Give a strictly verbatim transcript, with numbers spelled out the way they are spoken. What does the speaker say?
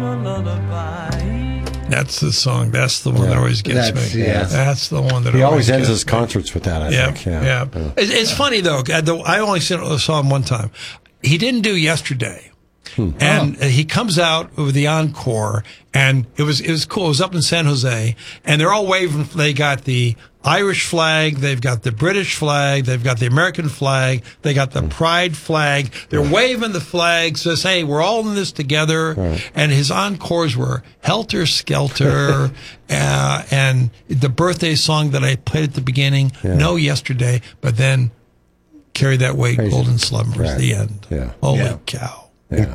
That's the song. That's the one yeah. that always gets That's, me. Yeah. That's the one that he always, always ends gets his me. concerts with that. I yeah, think. Yeah, yeah. yeah. It's, it's funny though. I only saw him one time. He didn't do Yesterday. Hmm. And oh. he comes out with the encore, and it was it was cool. It was up in San Jose, and they're all waving. They got the Irish flag, they've got the British flag, they've got the American flag, they got the Pride flag. They're waving the flag, says, "Hey, we're all in this together." Right. And his encores were Helter Skelter, uh, and the birthday song that I played at the beginning. Yeah. No Yesterday, but then Carry That Weight, Crazy. Golden Slumbers, right. the end. Yeah. Holy yeah. cow.